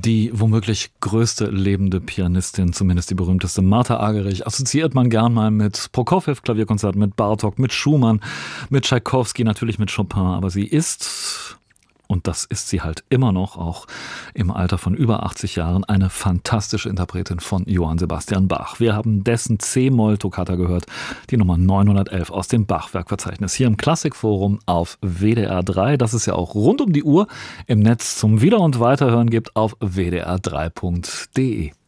Die womöglich größte lebende Pianistin, zumindest die berühmteste, Martha Argerich, assoziiert man gern mal mit Prokofjew, Klavierkonzert, mit Bartók, mit Schumann, mit Tschaikowski, natürlich mit Chopin. Aber sie ist, und das ist sie halt immer noch, auch im Alter von über 80 Jahren, eine fantastische Interpretin von Johann Sebastian Bach. Wir haben dessen C-Moll-Toccata gehört, die Nummer 911 aus dem Bach-Werkverzeichnis, hier im Klassikforum auf WDR 3, das es ja auch rund um die Uhr im Netz zum Wieder- und Weiterhören gibt auf wdr3.de.